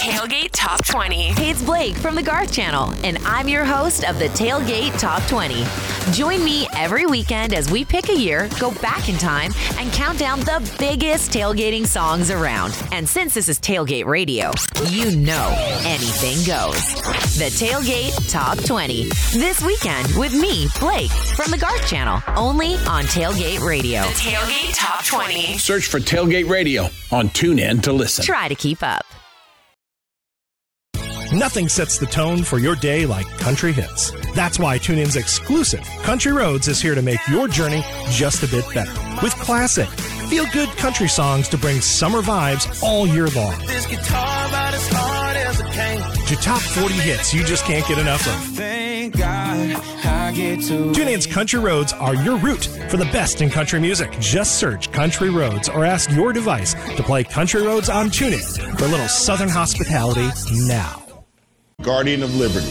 Tailgate Top 20. Hey, it's Blake from the Garth Channel, and I'm your host of the Tailgate Top 20. Join me every weekend as we pick a year, go back in time, and count down the biggest tailgating songs around. And since this is Tailgate Radio, you know anything goes. The Tailgate Top 20. This weekend with me, Blake, from the Garth Channel, only on Tailgate Radio. The Tailgate Top 20. Search for Tailgate Radio on TuneIn to listen. Try to keep up. Nothing sets the tone for your day like country hits. That's why TuneIn's exclusive Country Roads is here to make your journey just a bit better. With classic, feel-good country songs to bring summer vibes all year long. This guitar about as hard as it can. To top 40 hits you just can't get enough of. Thank God I get to. TuneIn's Country Roads are your route for the best in country music. Just search Country Roads or ask your device to play Country Roads on TuneIn for a little Southern hospitality now. Guardian of Liberty.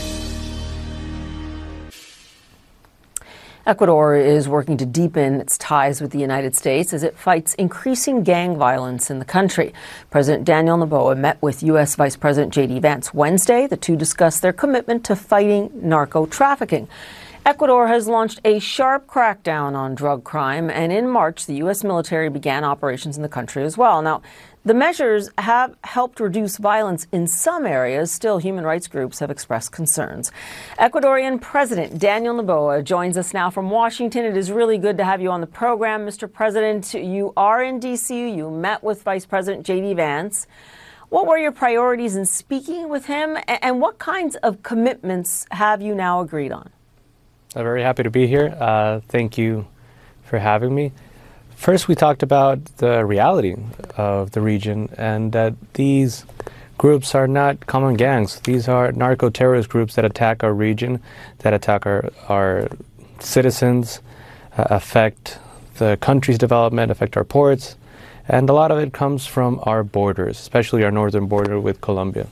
Ecuador is working to deepen its ties with the United States as it fights increasing gang violence in the country. President Daniel Noboa met with U.S. Vice President J.D. Vance Wednesday. The two discussed their commitment to fighting narco trafficking. Ecuador has launched a sharp crackdown on drug crime, and in March, the U.S. military began operations in the country as well. Now, the measures have helped reduce violence in some areas. Still, human rights groups have expressed concerns. Ecuadorian President Daniel Noboa joins us now from Washington. It is really good to have you on the program, Mr. President. You are in D.C. You met with Vice President J.D. Vance. What were your priorities in speaking with him, and what kinds of commitments have you now agreed on? I'm very happy to be here. Thank you for having me. First, we talked about the reality of the region and that these groups are not common gangs. These are narco-terrorist groups that attack our region, that attack our citizens, affect the country's development, affect our ports, and a lot of it comes from our borders, especially our northern border with Colombia.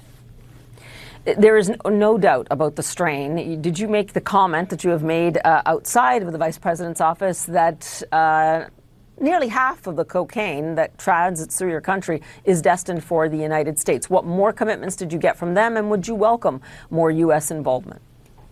There is no doubt about the strain. Did you make the comment that you have made outside of the Vice President's office that nearly half of the cocaine that transits through your country is destined for the United States? What more commitments did you get from them, and would you welcome more U.S. involvement?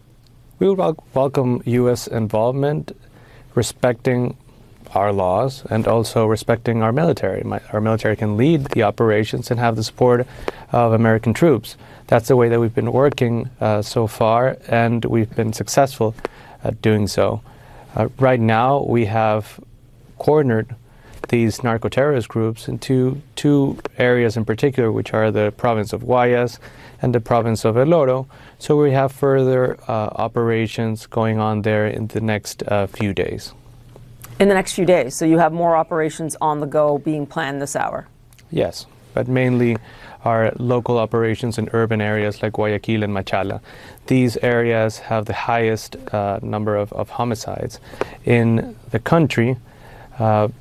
We would welcome U.S. involvement, respecting our laws and also respecting our military. Our military can lead the operations and have the support of American troops. That's the way that we've been working so far, and we've been successful at doing so. Right now, we have cornered these narco-terrorist groups into two areas in particular, which are the province of Guayas and the province of El Oro. So we have further operations going on there in the next few days. In the next few days, so you have more operations on the go being planned this hour? Yes, but mainly our local operations in urban areas like Guayaquil and Machala. These areas have the highest number of homicides in the country, but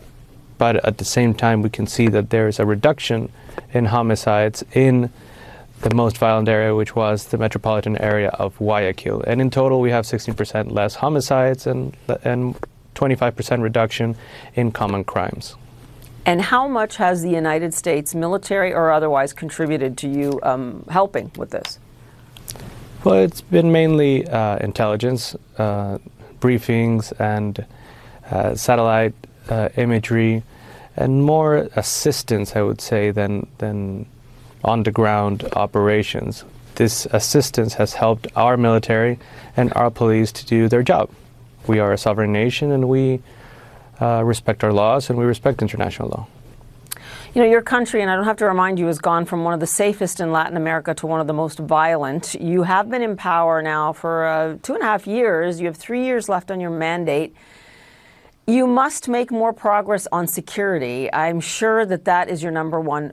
at the same time we can see that there is a reduction in homicides in the most violent area, which was the metropolitan area of Guayaquil. And in total we have 16% less homicides and 25% reduction in common crimes. And how much has the United States, military or otherwise, contributed to you helping with this? Well, it's been mainly intelligence, briefings, and satellite imagery, and more assistance, I would say, than on-the-ground operations. This assistance has helped our military and our police to do their job. We are a sovereign nation, and we respect our laws, and we respect international law. You know, your country, and I don't have to remind you, has gone from one of the safest in Latin America to one of the most violent. You have been in power now for 2.5 years. You have 3 years left on your mandate. You must make more progress on security. I'm sure that is your number one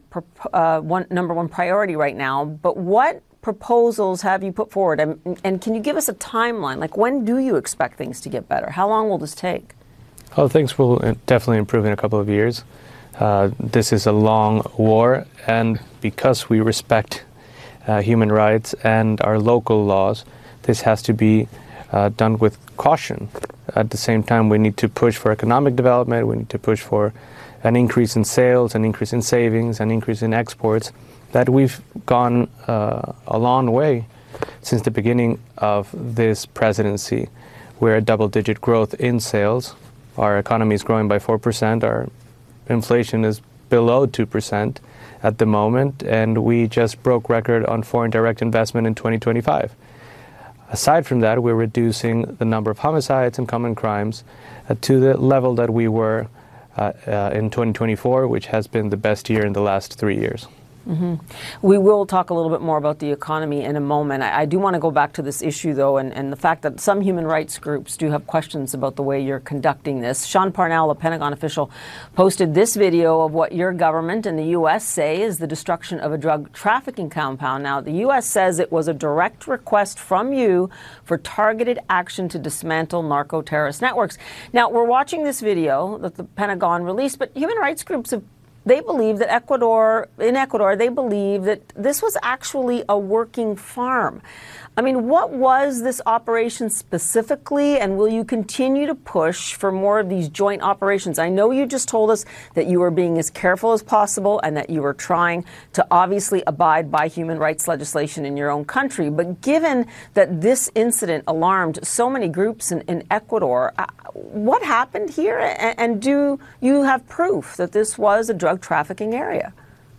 priority right now. But what proposals have you put forward? And can you give us a timeline? Like, when do you expect things to get better? How long will this take? Oh, things will definitely improve in a couple of years. This is a long war, and because we respect human rights and our local laws, this has to be done with caution. At the same time, we need to push for economic development, we need to push for an increase in sales, an increase in savings, an increase in exports, that we've gone a long way since the beginning of this presidency. We're at double-digit growth in sales. Our economy is growing by 4%. Our inflation is below 2% at the moment, and we just broke record on foreign direct investment in 2025. Aside from that, we're reducing the number of homicides and common crimes to the level that we were in 2024, which has been the best year in the last 3 years. Mm-hmm. We will talk a little bit more about the economy in a moment. I do want to go back to this issue, though, and the fact that some human rights groups do have questions about the way you're conducting this. Sean Parnell, a Pentagon official, posted this video of what your government and the U.S. say is the destruction of a drug trafficking compound. Now, the U.S. says it was a direct request from you for targeted action to dismantle narco-terrorist networks. Now, we're watching this video that the Pentagon released, but human rights groups they believe that in Ecuador, they believe that this was actually a working farm. I mean, what was this operation specifically, and will you continue to push for more of these joint operations? I know you just told us that you were being as careful as possible and that you were trying to obviously abide by human rights legislation in your own country, but given that this incident alarmed so many groups in Ecuador, what happened here, and do you have proof that this was a drug trafficking area?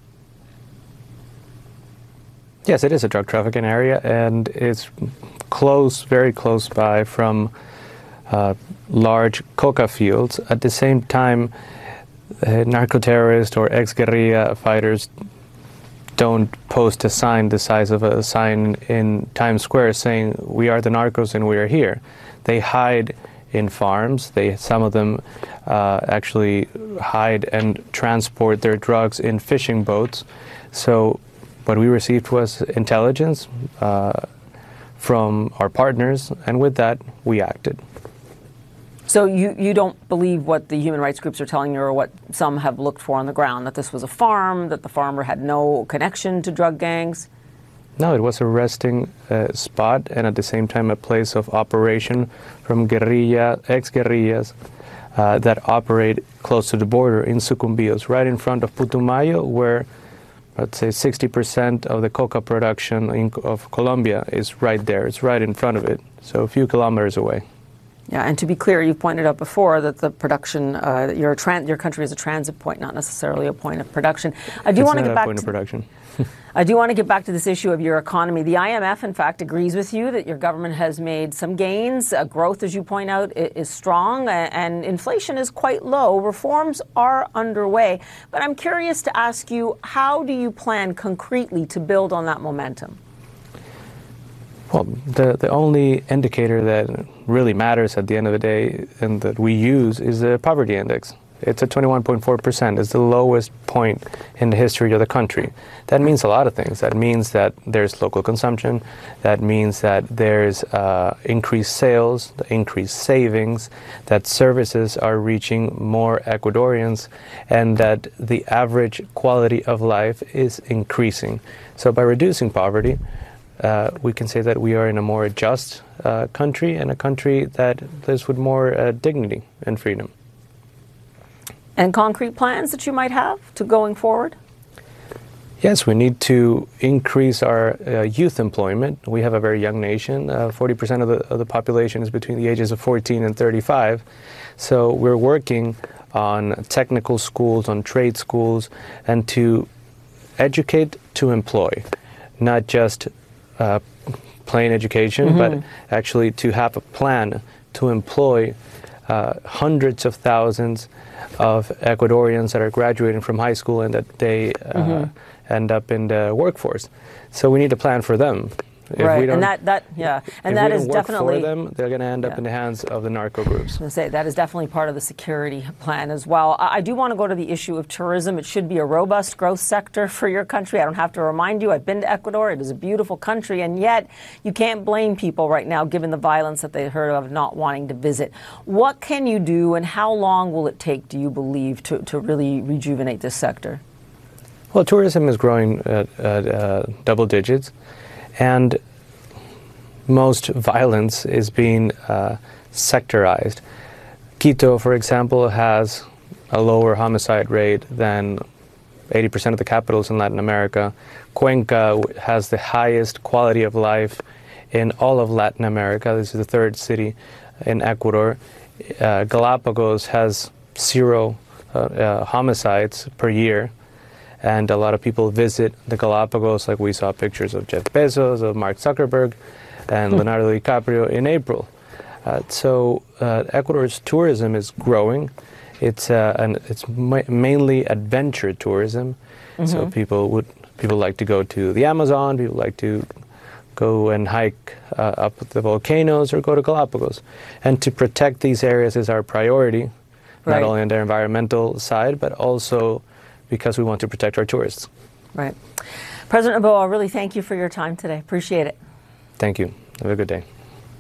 Yes, it is a drug trafficking area, and it's close, very close by from large coca fields. At the same time, narco-terrorists or ex-guerrilla fighters don't post a sign the size of a sign in Times Square saying, "We are the narcos and we are here." They hide in farms. Some of them actually hide and transport their drugs in fishing boats. So what we received was intelligence from our partners, and with that, we acted. So you don't believe what the human rights groups are telling you, or what some have looked for on the ground, that this was a farm, that the farmer had no connection to drug gangs? No, it was a resting spot, and at the same time a place of operation from ex-guerrillas that operate close to the border in Sucumbíos, right in front of Putumayo, where let's say 60% of the coca production of Colombia is right there. It's right in front of it, so a few kilometers away. Yeah, and to be clear, you pointed out before that the production, your country is a transit point, not necessarily a point of production. I do want to get back to production. I do want to get back to this issue of your economy. The IMF, in fact, agrees with you that your government has made some gains. Growth, as you point out, is strong, and inflation is quite low. Reforms are underway. But I'm curious to ask you, how do you plan concretely to build on that momentum? Well, the only indicator that really matters at the end of the day and that we use is the poverty index. It's at 21.4%. It's the lowest point in the history of the country. That means a lot of things. That means that there's local consumption. That means that there's increased sales, increased savings, that services are reaching more Ecuadorians, and that the average quality of life is increasing. So by reducing poverty, we can say that we are in a more just country, and a country that lives with more dignity and freedom. And concrete plans that you might have to going forward? Yes, we need to increase our youth employment. We have a very young nation. 40% of the population is between the ages of 14 and 35. So we're working on technical schools, on trade schools, and to educate to employ, not just plain education, but actually to have a plan to employ hundreds of thousands of Ecuadorians that are graduating from high school and that they end up in the workforce. So we need a plan for them. Right, and that is definitely for them, they're going to end up in the hands of the narco groups. I was going to say that is definitely part of the security plan as well. I do want to go to the issue of tourism. It should be a robust growth sector for your country. I don't have to remind you. I've been to Ecuador. It is a beautiful country, and yet you can't blame people right now, given the violence that they heard of, not wanting to visit. What can you do, and how long will it take, do you believe, to really rejuvenate this sector? Well, tourism is growing at double digits. And most violence is being sectorized. Quito, for example, has a lower homicide rate than 80% of the capitals in Latin America. Cuenca has the highest quality of life in all of Latin America. This is the third city in Ecuador. Galapagos has 0 homicides per year. And a lot of people visit the Galapagos, like we saw pictures of Jeff Bezos, of Mark Zuckerberg, and Leonardo DiCaprio in April. So Ecuador's tourism is growing. It's mainly adventure tourism. So people like to go to the Amazon. People like to go and hike up the volcanoes or go to Galapagos. And to protect these areas is our priority, not only on the environmental side, but also because we want to protect our tourists. Right. President Noboa, I really thank you for your time today. Appreciate it. Thank you. Have a good day.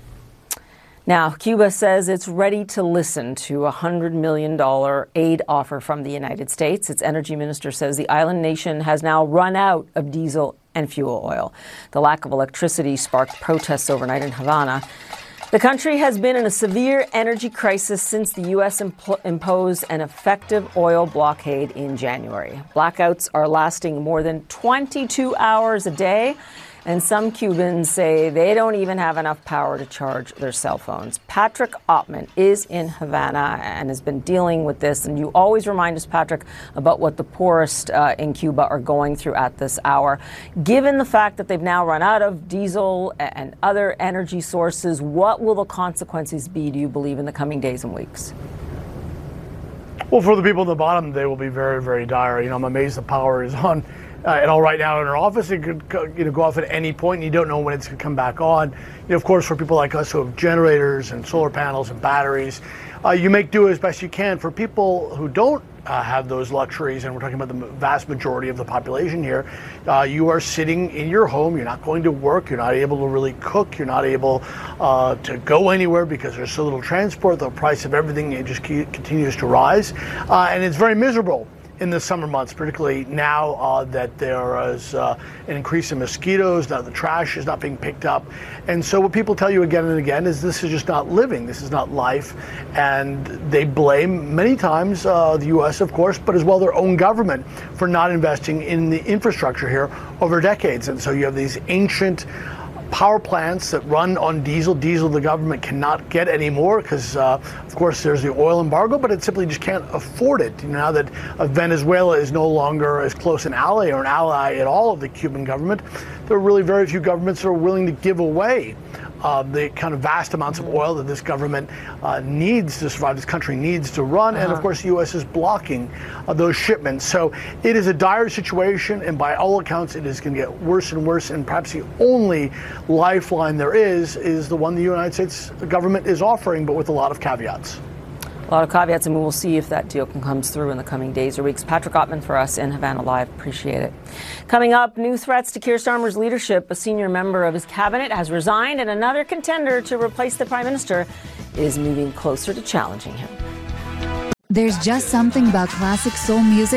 Now, Cuba says it's ready to listen to a $100 million aid offer from the United States. Its energy minister says the island nation has now run out of diesel and fuel oil. The lack of electricity sparked protests overnight in Havana. The country has been in a severe energy crisis since the U.S. imposed an effective oil blockade in January. Blackouts are lasting more than 22 hours a day, and some Cubans say they don't even have enough power to charge their cell phones. Patrick Ottman is in Havana and has been dealing with this. And you always remind us, Patrick, about what the poorest in Cuba are going through at this hour. Given the fact that they've now run out of diesel and other energy sources, what will the consequences be, do you believe, in the coming days and weeks? Well, for the people at the bottom, they will be very, very dire. I'm amazed the power is on at all right now in our office. It could go off at any point, and you don't know when it's going to come back on. Of course, for people like us who have generators and solar panels and batteries, you make do as best you can. For people who don't have those luxuries, and we're talking about the vast majority of the population here, you are sitting in your home, you're not going to work, you're not able to really cook, you're not able to go anywhere because there's so little transport. The price of everything, it just continues to rise, and it's very miserable in the summer months, particularly now that there is an increase in mosquitoes, now the trash is not being picked up. And so what people tell you again and again is this is just not living, this is not life. And they blame many times the U.S., of course, but as well their own government for not investing in the infrastructure here over decades. And so you have these ancient power plants that run on diesel. Diesel the government cannot get anymore because, of course, there's the oil embargo, but it simply just can't afford it. Now that Venezuela is no longer as close an ally or an ally at all of the Cuban government, there are really very few governments that are willing to give away the kind of vast amounts of oil that this government needs to survive, this country needs to run. And of course, the U.S. is blocking those shipments. So it is a dire situation, and by all accounts, it is going to get worse and worse. And perhaps the only lifeline there is the one the United States government is offering, but with a lot of caveats. A lot of caveats, and we will see if that deal comes through in the coming days or weeks. Patrick Ottman for us in Havana Live. Appreciate it. Coming up, new threats to Keir Starmer's leadership. A senior member of his cabinet has resigned, and another contender to replace the prime minister is moving closer to challenging him. There's just something about classic soul music